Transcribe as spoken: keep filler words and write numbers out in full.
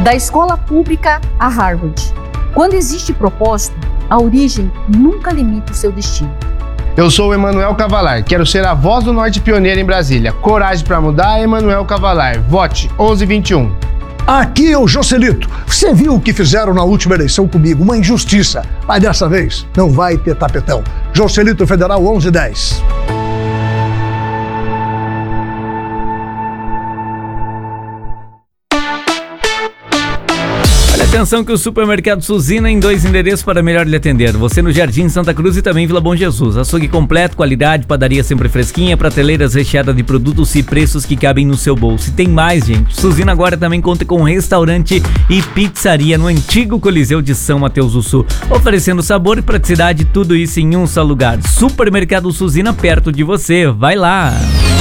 Da escola pública a Harvard. Quando existe propósito, a origem nunca limita o seu destino. Eu sou o Emanuel Cavalar, quero ser a voz do Norte pioneira em Brasília. Coragem para mudar, Emanuel Cavalar. Vote onze vinte e um. Aqui é o Joselito. Você viu o que fizeram na última eleição comigo? Uma injustiça. Mas dessa vez não vai ter tapetão. Joselito Federal onze dez. Atenção que o Supermercado Suzina em dois endereços para melhor lhe atender. Você no Jardim Santa Cruz e também Vila Bom Jesus. Açougue completo, qualidade, padaria sempre fresquinha, prateleiras recheadas de produtos e preços que cabem no seu bolso. E tem mais, gente. Suzina agora também conta com restaurante e pizzaria no antigo Coliseu de São Mateus do Sul, oferecendo sabor e praticidade, tudo isso em um só lugar. Supermercado Suzina perto de você. Vai lá!